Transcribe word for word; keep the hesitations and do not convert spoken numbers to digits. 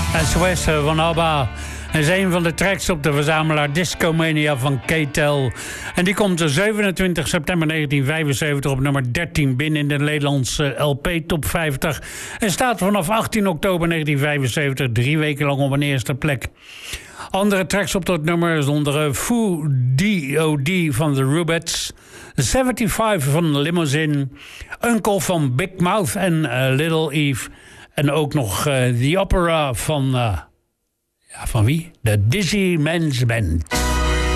S O S van ABBA. En is een van de tracks op de verzamelaar Discomania van K-tel. En die komt zevenentwintig september negentien vijfenzeventig op nummer dertien binnen in de Nederlandse L P Top vijftig. En staat vanaf achttien oktober negentien vijfenzeventig drie weken lang op een eerste plek. Andere tracks op dat nummer zonder Foo D O D van The Rubettes, vijfenzeventig van Limousine, Uncle van Big Mouth en uh, Little Eve. En ook nog uh, The Opera van... Uh, ja, van wie? De Dizzy Men's Band.